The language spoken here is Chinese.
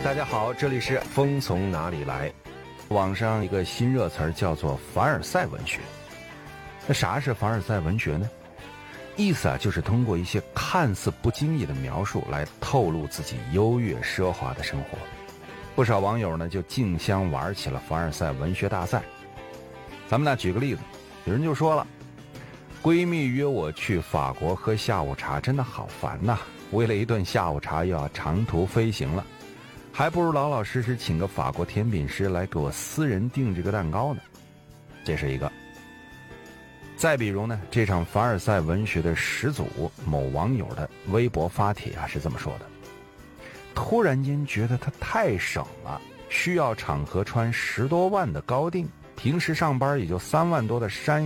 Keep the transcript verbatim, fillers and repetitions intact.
大家好，这里是风从哪里来。网上一个新热词叫做凡尔赛文学。那啥是凡尔赛文学呢？意思啊，就是通过一些看似不经意的描述来透露自己优越奢华的生活。不少网友呢就竞相玩起了凡尔赛文学大赛。咱们呢举个例子，有人就说了，闺蜜约我去法国喝下午茶，真的好烦呐，为了一顿下午茶又要长途飞行了，还不如老老实实请个法国甜品师来给我私人定制个蛋糕呢。这是一个。再比如呢，这场凡尔赛文学的始祖某网友的微博发帖啊是这么说的：突然间觉得他太省了，需要场合穿十多万的高定，平时上班也就三万多的山